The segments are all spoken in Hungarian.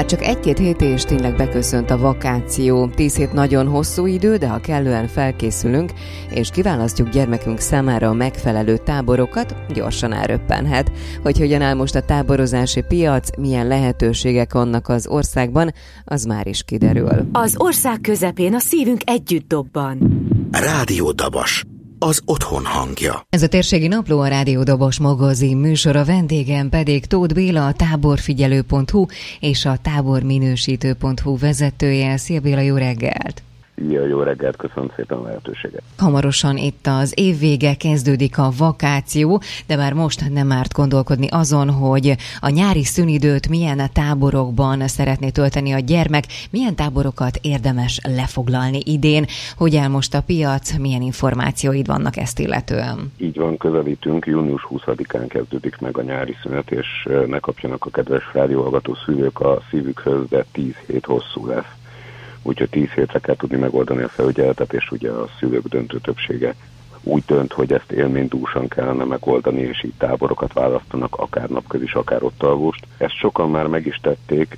Már csak 1-2 hét és tényleg beköszönt a vakáció. 10 hét nagyon hosszú idő, de ha kellően felkészülünk, és kiválasztjuk gyermekünk számára a megfelelő táborokat, gyorsan elröppenhet. Hogy hogyan áll most a táborozási piac, milyen lehetőségek vannak az országban, az már is kiderül. Az ország közepén a szívünk együtt dobban. Rádió Dabas, az otthon hangja. Ez a térségi napló, a Rádió Dabas magazin műsora, vendégem pedig Tóth Béla, a táborfigyelő.hu és a táborminősítő.hu vezetője. Szia Béla, jó reggelt! Jó reggelt, köszönöm szépen a lehetőséget. Hamarosan itt az év vége, kezdődik a vakáció, de már most nem árt gondolkodni azon, hogy a nyári szünidőt milyen táborokban szeretné tölteni a gyermek, milyen táborokat érdemes lefoglalni idén, hogy áll most a piac, milyen információid vannak ezt illetően. Így van, közelítünk, június 20-án kezdődik meg a nyári szünet, és ne kapjanak a kedves rádióhallgató szülők a szívükhöz, de 10 hét hosszú lesz. Úgyhogy 10 hétre kell tudni megoldani a felügyeletet, és ugye a szülők döntő többsége úgy dönt, hogy ezt élménydúsan kellene megoldani, és így táborokat választanak, akár napközis, akár ottalvust. Ezt sokan már meg is tették,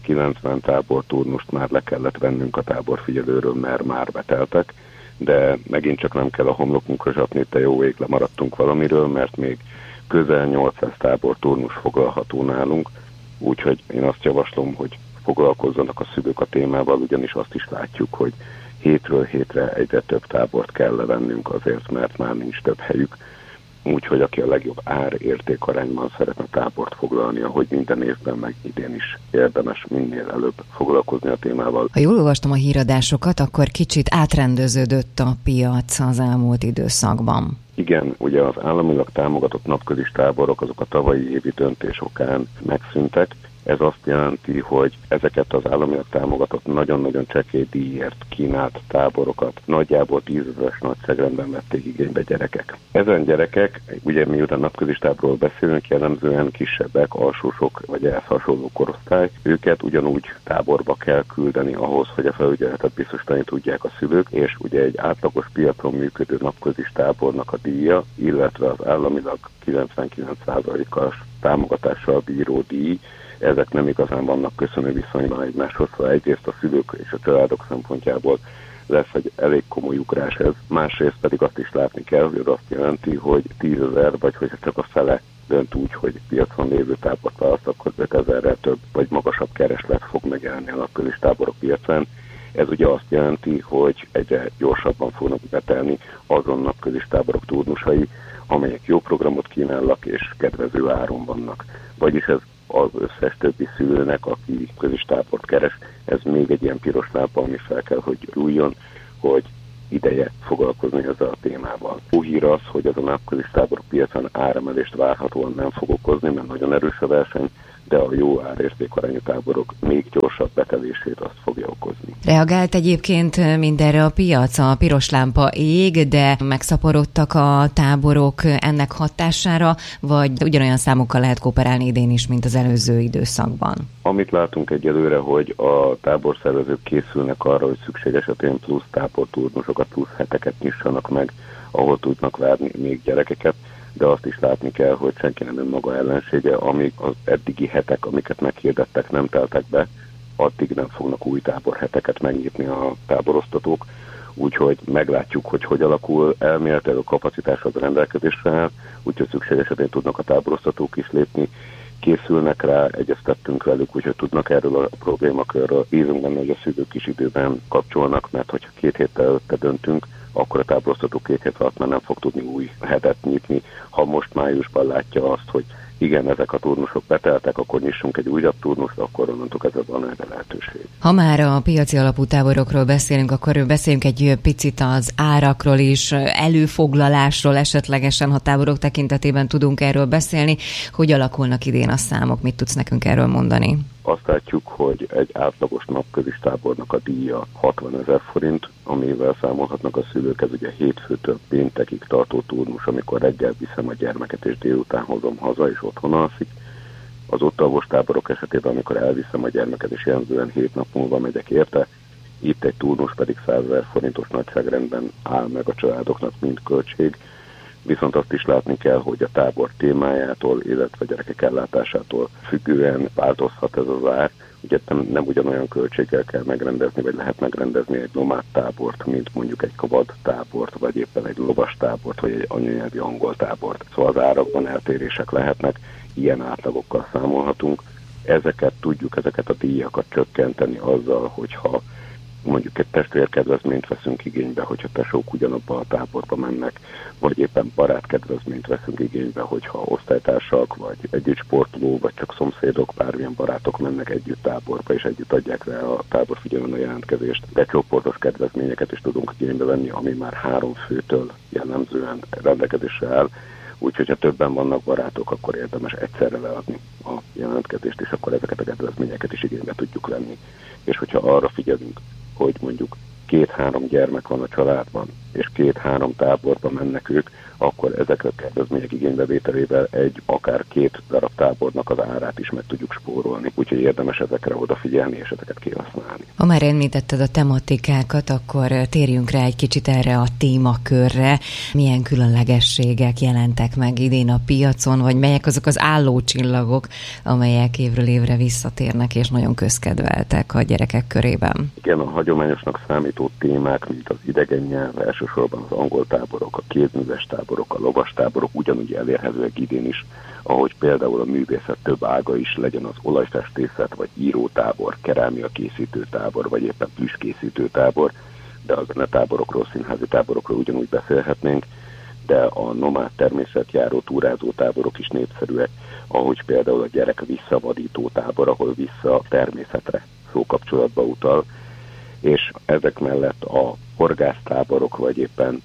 190 táborturnust már le kellett vennünk a táborfigyelőről, mert már beteltek, de megint csak nem kell a homlokunkra zsapni, te jó ég, lemaradtunk valamiről, mert még közel 800 táborturnus foglalható nálunk, úgyhogy én azt javaslom, hogy foglalkozzanak a szülők a témával, ugyanis azt is látjuk, hogy hétről hétre egyre több tábort kell levennünk azért, mert már nincs több helyük. Úgyhogy aki a legjobb ár-értékarányban szeretne tábort foglalni, ahogy minden évben, meg idén is érdemes minél előbb foglalkozni a témával. Ha jól olvastam a híradásokat, akkor kicsit átrendeződött a piac az elmúlt időszakban. Igen, ugye az államilag támogatott napközis táborok azok a tavalyi évi döntés okán megszűntek. Ez azt jelenti, hogy ezeket az államilag támogatott nagyon-nagyon csekély díjért kínált táborokat nagyjából 10 000-es nagyságrendben vették igénybe gyerekek. Ezen gyerekek, ugye miután napközis táborról beszélünk, jellemzően kisebbek, alsósok vagy ehhez hasonló korosztály, őket ugyanúgy táborba kell küldeni ahhoz, hogy a felügyeletet biztosítani tudják a szülők, és ugye egy átlagos piacon működő napközis tábornak a díja, illetve az államilag 99%-os támogatással bíró díj, ezek nem igazán vannak köszönő viszonyban egymáshoz, szóval egyrészt a szülők és a családok szempontjából lesz egy elég komoly ugrás ez, másrészt pedig azt is látni kell, hogy azt jelenti, hogy 10 000, vagy hogyha csak a fele dönt úgy, hogy piacon lévő tábort választ, akkor 5000-rel több vagy magasabb kereslet fog megjelenni a napközis táborok piacán. Ez ugye azt jelenti, hogy egyre gyorsabban fognak betelni azon napközis táborok turnusai, amelyek jó programot kínálnak és kedvező áron vannak. Vagyis ez az összes többi szülőnek, aki közös tábort keres, ez még egy ilyen piros lámpa, ami fel kell, hogy rújjon, hogy ideje foglalkozni ezzel a témával. Jó hír az, hogy ez a napközis táborok piacon áremelést várhatóan nem fog okozni, mert nagyon erős a verseny, de a jó ár-értékarányú táborok még gyorsabb betelését azt fogja okozni. Reagált egyébként mindenre a piac, a piros lámpa ég, de megszaporodtak a táborok ennek hatására, vagy ugyanolyan számokkal lehet kooperálni idén is, mint az előző időszakban? Amit látunk egyelőre, hogy a táborszervezők készülnek arra, hogy szükség esetén plusz táborturnusokat, plusz heteket nyissanak meg, ahol tudnak várni még gyerekeket, de azt is látni kell, hogy senki nem önmaga ellensége, amíg az eddigi hetek, amiket meghirdettek, nem teltek be, addig nem fognak új táborheteket megnyitni a táborosztatók, úgyhogy meglátjuk, hogy alakul. Elméletileg a kapacitás az rendelkezésre áll, úgyhogy szükség esetén tudnak a táborosztatók is lépni, készülnek rá, egyeztettünk velük, úgyhogy tudnak erről a problémakörről. Bízunk benne, hogy a szülők is időben kapcsolnak, mert hogyha 2 héttel előtte döntünk, akkor a táborosztató 2 hét alatt már nem fog tudni új hetet nyitni. Ha most májusban látja azt, hogy igen, ezek a turnusok beteltek, akkor nyissunk egy újabb turnust, akkor onnantól kezdve van erre lehetőség. Ha már a piaci alapú táborokról beszélünk, akkor beszéljünk egy picit az árakról is, előfoglalásról esetlegesen, ha táborok tekintetében tudunk erről beszélni. Hogy alakulnak idén a számok? Mit tudsz nekünk erről mondani? Azt látjuk, hogy egy átlagos napközis tábornak a díja 60 000 forint, amivel számolhatnak a szülők, ez ugye hétfőtől péntekig tartó turnus, amikor reggel viszem a gyermeket és délután hozom haza és otthon alszik. Az ottalvos táborok esetében, amikor elviszem a gyermeket és jellemzően 7 nap múlva megyek érte, itt egy turnus pedig 100 000 forintos nagyságrendben áll meg a családoknak, mint költség. viszont azt is látni kell, hogy a tábor témájától, illetve a gyerekek ellátásától függően változhat ez az ár. Ugye nem ugyanolyan költséggel kell megrendezni, vagy lehet megrendezni egy nomád tábort, mint mondjuk egy kabad tábort, vagy éppen egy lovas tábort, vagy egy anyanyelvi angol tábort. Szóval az árakban eltérések lehetnek, ilyen átlagokkal számolhatunk. Ezeket a díjakat csökkenteni azzal, hogyha mondjuk egy testvérkedvezményt veszünk igénybe, hogyha tesók ugyanabba a táborba mennek, vagy éppen barátkedvezményt veszünk igénybe, hogyha osztálytársak, vagy együtt sportoló, vagy csak szomszédok, bármilyen barátok mennek együtt táborba, és együtt adják le a táborfigyelőn a jelentkezést. De csoportos kedvezményeket is tudunk igénybe venni, ami már 3 főtől jellemzően rendelkezésre áll. Úgyhogy ha többen vannak barátok, akkor érdemes egyszerre leadni a jelentkezést, és akkor ezeket a kedvezményeket is igénybe tudjuk venni. És hogyha arra figyelünk, hogy mondjuk 2-3 gyermek van a családban, és 2-3 táborba mennek ők, akkor ezekre a kedvezmények igénybevételével akár 2 darab tábornak az árát is meg tudjuk spórolni. Úgyhogy érdemes ezekre odafigyelni, és ezeket kihasználni. Ha már említetted a tematikákat, akkor térjünk rá egy kicsit erre a témakörre. Milyen különlegességek jelentek meg idén a piacon, vagy melyek azok az állócsillagok, amelyek évről évre visszatérnek, és nagyon közkedveltek a gyerekek körében? Igen, a hagyományosnak számító témák, mint az idegen nyelv, elsősorban az angol táborok, a kézműves táborok, a lovas táborok ugyanúgy elérhetőek idén is, ahogy például a művészet több ága is, legyen az olajfestészet, vagy írótábor, kerámia készítő tábor, vagy éppen plüsskészítő tábor, de a zenetáborokról, színházi táborokról ugyanúgy beszélhetnénk, de a nomád természetjáró, túrázó táborok is népszerűek, ahogy például a gyerek visszavadító tábor, ahol vissza a természetre szókapcsolatba utal, és ezek mellett a horgásztáborok, vagy éppen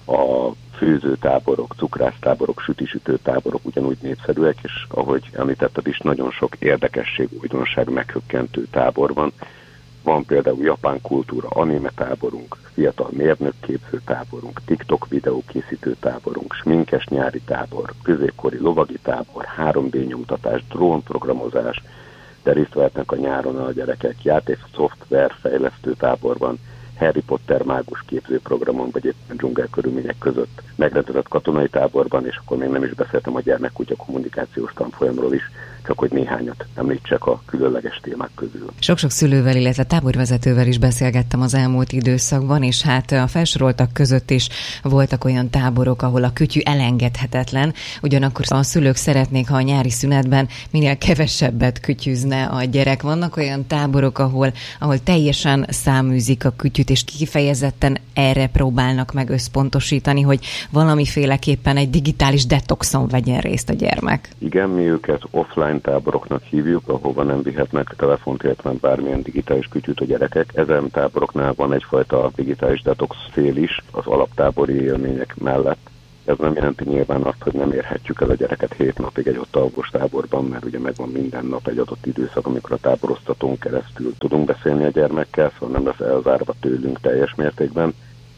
a főzőtáborok, cukrásztáborok, sütisütőtáborok ugyanúgy népszerűek, és ahogy említetted is, nagyon sok érdekesség, újdonság, meghökkentő tábor van. Van például japán kultúra, anime táborunk, fiatal mérnökképző táborunk, TikTok videókészítő táborunk, sminkes nyári tábor, középkori lovagi tábor, 3D nyomtatás, drónprogramozás, de részt vehetnek a nyáron a gyerekek, játék-szoftver fejlesztő táborban, Harry Potter mágus képzőprogramon, vagy éppen dzsungelkörülmények között megrendezett katonai táborban, és akkor még nem is beszéltem a gyermekkutya kommunikációs tanfolyamról is, csak hogy néhányat említsek a különleges témák közül. Sok-sok szülővel, illetve táborvezetővel is beszélgettem az elmúlt időszakban, és hát a felsoroltak között is voltak olyan táborok, ahol a kütyű elengedhetetlen, ugyanakkor a szülők szeretnék, ha a nyári szünetben minél kevesebbet kütyűzne a gyerek. Vannak olyan táborok, ahol teljesen száműzik a kütyűt, és kifejezetten erre próbálnak meg összpontosítani, hogy valamiféleképpen egy digitális detoxon vegyen részt a gyermek. Igen, mi őket offline táboroknak hívjuk, ahova nem vihetnek telefont, illetve bármilyen digitális kütyűt a gyerekek. Ezen táboroknál van egyfajta digitális detox fél is az alaptábori élmények mellett. Ez nem jelenti nyilván azt, hogy nem érhetjük el a gyereket 7 napig egy ott alvós táborban, mert ugye megvan minden nap egy adott időszak, amikor a táboroztatón keresztül tudunk beszélni a gyermekkel, szóval nem lesz elzárva tőlünk teljes mértékben.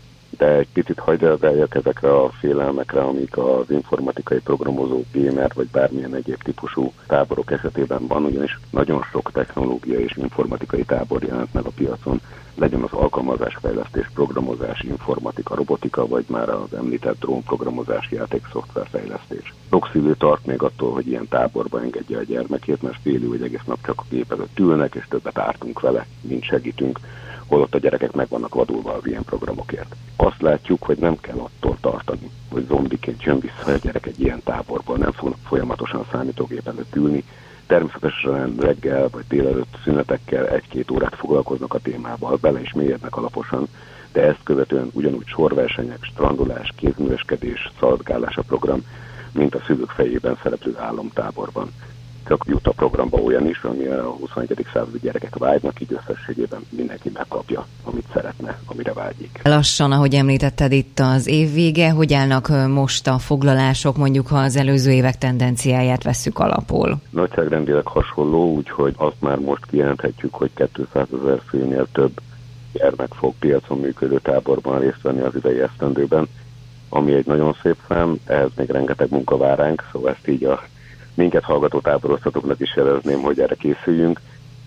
De egy picit hagyj reagáljak ezekre a félelmekre, amik az informatikai programozó, gamer vagy bármilyen egyéb típusú táborok esetében van, ugyanis nagyon sok technológiai és informatikai tábor jelent meg a piacon, legyen az alkalmazásfejlesztés, programozás, informatika, robotika, vagy már az említett drónprogramozás, játékszoftverfejlesztés. Sok szülő tart még attól, hogy ilyen táborba engedje a gyermekét, mert féli, hogy egész nap csak a gép előtt ülnek, és többet ártunk vele, mint segítünk, holott a gyerekek meg vannak vadulva az ilyen programokért. Azt látjuk, hogy nem kell attól tartani, hogy zombiként jön vissza a gyerek egy ilyen táborból, nem fognak folyamatosan számítógép előtt ülni. Természetesen reggel vagy délelőtt szünetekkel 1-2 órát foglalkoznak a témával, bele is mélyednek alaposan, de ezt követően ugyanúgy sorversenyek, strandolás, kézműveskedés, szaladgálás a program, mint a szülők fejében szereplő álomtáborban. Csak jut a programba olyan is, ami a 21. századi gyerekek vágynak, így összességében mindenki megkapja, amit szeretne, amire vágyik. Lassan, ahogy említetted, itt az év vége, hogy állnak most a foglalások, mondjuk ha az előző évek tendenciáját vesszük alapul? Nagyságrendileg hasonló, úgyhogy azt már most kijelenthetjük, hogy 200 000 főnél több gyermek fog piacon működő táborban részt venni az idei esztendőben, ami egy nagyon szép szám, ehhez még rengeteg munka vár ránk, szóval ezt így a minket hallgató táboroztatóknak is jelezném, hogy erre készüljünk.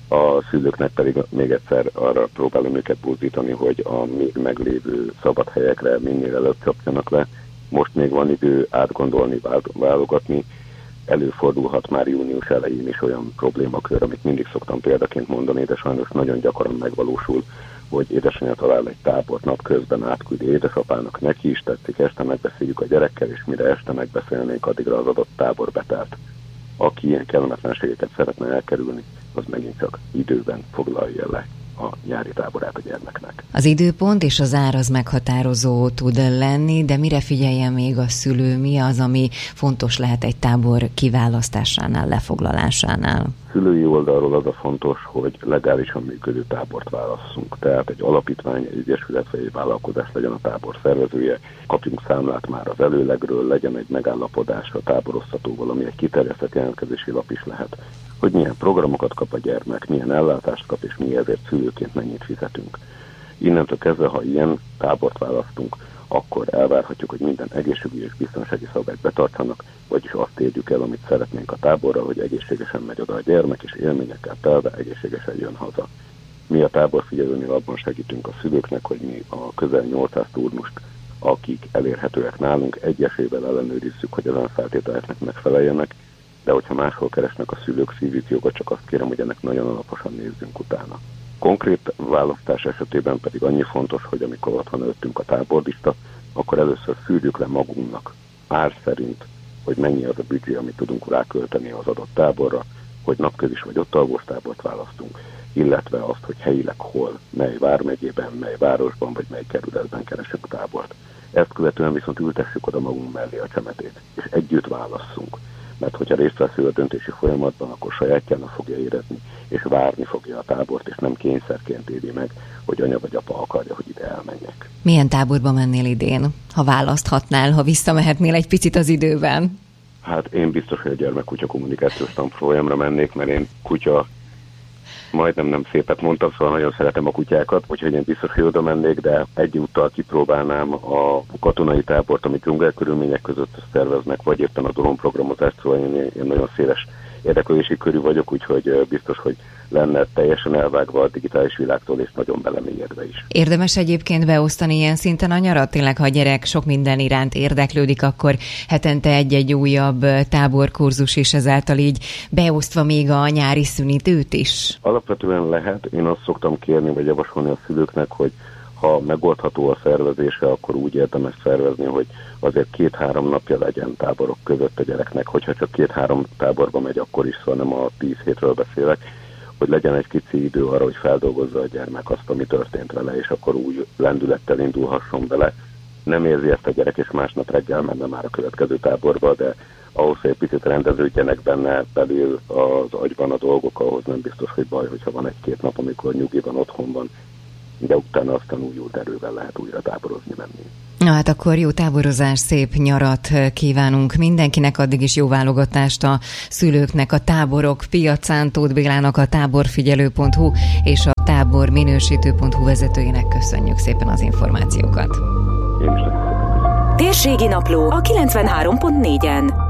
A szülőknek pedig még egyszer arra próbálom őket buzdítani, hogy a még meglévő szabad helyekre minél előbb csapjanak le, most még van idő átgondolni, válogatni. Előfordulhat már június elején is olyan problémakör, amit mindig szoktam példaként mondani, de sajnos nagyon gyakran megvalósul, hogy édesanyja talál egy tábort napközben, átküldi édesapának, neki is tetszik, este megbeszéljük a gyerekkel, és mire este megbeszélnénk, addigra az adott tábor betelt. Aki ilyen kellemetlenségeket szeretne elkerülni, az megint csak időben foglalja le a nyári táborát a gyermeknek. Az időpont és az ár az meghatározó tud lenni, de mire figyeljen még a szülő, mi az, ami fontos lehet egy tábor kiválasztásánál, lefoglalásánál? Szülői oldalról az a fontos, hogy legálisan működő tábort válasszunk. Tehát egy alapítvány, egy egyesület vagy egy vállalkozás legyen a tábor szervezője, kapjunk számlát már az előlegről, legyen egy megállapodás a táboroztatóval, ami egy kiterjesztett jelentkezési lap is lehet, hogy milyen programokat kap a gyermek, milyen ellátást kap, és mi ezért szülőként mennyit fizetünk. Innentől kezdve, ha ilyen tábort választunk, akkor elvárhatjuk, hogy minden egészségügyi és biztonsági szabályt betartsanak, vagyis azt érjük el, amit szeretnénk a táborra, hogy egészségesen megy oda a gyermek, és élményekkel telve egészségesen jön haza. Mi a táborfigyelőnél abban segítünk a szülőknek, hogy mi a közel 800 turnust, akik elérhetőek nálunk, egyesével ellenőrizzük, hogy ezen feltételeknek megfeleljenek, de hogyha máshol keresnek a szülők szívük joga, csak azt kérem, hogy ennek nagyon alaposan nézzünk utána. Konkrét választás esetében pedig annyi fontos, hogy amikor ott van előttünk a táborlista, akkor először szűrjük le magunknak ár szerint, hogy mennyi az a büdzsé, amit tudunk rákölteni az adott táborra, hogy napközis vagy ott alvós tábort választunk, illetve azt, hogy helyileg hol, mely vármegyében, mely városban vagy mely kerületben keresünk tábort. Ezt követően viszont ültessük oda magunk mellé a csemetét, és együtt válasszunk. Mert hogyha részt vesző a döntési folyamatban, akkor sajátjának fogja érezni, és várni fogja a tábort, és nem kényszerként éri meg, hogy anya vagy apa akarja, hogy ide elmenjek. Milyen táborba mennél idén, ha választhatnál, ha visszamehetnél egy picit az időben? Hát én biztos, hogy a gyermek-kutya kommunikációs tanfolyamra mennék, mert én kutya, majdnem nem szépet mondtam, szóval nagyon szeretem a kutyákat, úgyhogy én biztos, hogy oda mennék, de egyúttal kipróbálnám a katonai tábort, amit dzsungelkörülmények között szerveznek, vagy éppen a drónprogramozást, szóval én nagyon széles érdeklődési körű vagyok, úgyhogy biztos, hogy lenne teljesen elvágva a digitális világtól, és nagyon belemélyedve is. Érdemes egyébként beosztani ilyen szinten a nyarat? Tényleg, ha a gyerek sok minden iránt érdeklődik, akkor hetente egy-egy újabb táborkurzus is, ezáltal így beosztva még a nyári szünidőt is? Alapvetően lehet. Én azt szoktam kérni, vagy javasolni a szülőknek, hogy ha megoldható a szervezése, akkor úgy érdemes szervezni, hogy azért 2-3 napja legyen táborok között a gyereknek, hogyha csak 2-3 táborba megy, akkor is, szóval nem a 10 hétről beszélek, hogy legyen egy kicsi idő arra, hogy feldolgozza a gyermek azt, ami történt vele, és akkor úgy lendülettel indulhasson bele. Nem érzi ezt a gyerek, és másnap reggel menne már a következő táborba, de ahhoz, hogy egy picit rendeződjenek benne belül az agyban a dolgok, ahhoz nem biztos, hogy baj, hogyha van 1-2 nap, amikor nyugiban, otthon van, de utána aztán újult erővel lehet újra táborozni menni. Na hát akkor jó táborozás, szép nyarat kívánunk mindenkinek, addig is jó válogatást a szülőknek a táborok piacán. Tóth Bélának, a táborfigyelő.hu és a táborminősítő.hu vezetőjének köszönjük szépen az információkat. Én is nagyon szépen köszönöm. Térségi napló a 93.4-en.